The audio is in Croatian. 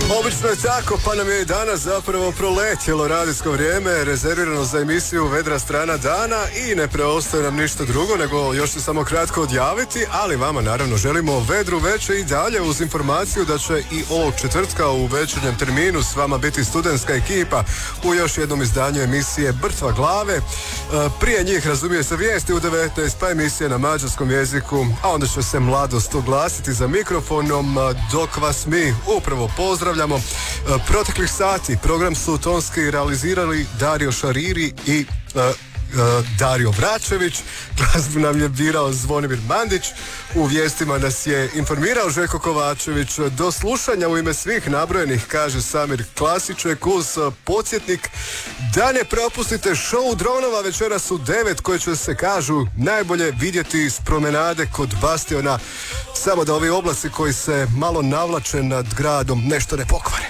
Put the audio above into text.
Obično je tako, pa nam je i danas zapravo proletjelo radijsko vrijeme rezervirano za emisiju Vedra strana dana i ne preostaje nam ništa drugo nego još se samo kratko odjaviti, ali vama naravno želimo vedru večer i dalje uz informaciju da će i ovog četvrtka u večernjem terminu s vama biti studentska ekipa u još jednom izdanju emisije Brtva glave. Prije njih razumije se vijesti u 19, pa emisije na mađarskom jeziku, a onda će se mladost oglasiti za mikrofonom dok vas mi upravo pozdravljamo. Proteklih sati program su tonski realizirali Dario Šariri i Dario Vračević, glazbu nam je birao Zvonimir Mandić, u vijestima nas je informirao Željko Kovačević. Do slušanja u ime svih nabrojenih, kaže Samir Klasiček, uz podsjetnik da ne propustite show dronova večeras u 9 koje će se, kažu, najbolje vidjeti iz promenade kod Bastiona, samo da ovi oblaci koji se malo navlače nad gradom nešto ne pokvare.